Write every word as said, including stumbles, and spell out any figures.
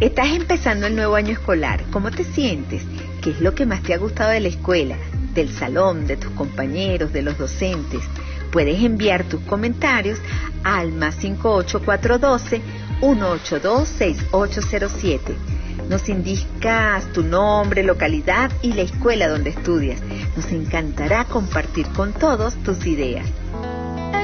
Estás empezando el nuevo año escolar. ¿Cómo te sientes? ¿Qué es lo que más te ha gustado de la escuela, del salón, de tus compañeros, de los docentes? Puedes enviar tus comentarios al más cinco ocho cuatro uno dos, uno ocho dos, seis ocho cero siete. Nos indicas tu nombre, localidad y la escuela donde estudias. Nos encantará compartir con todos tus ideas.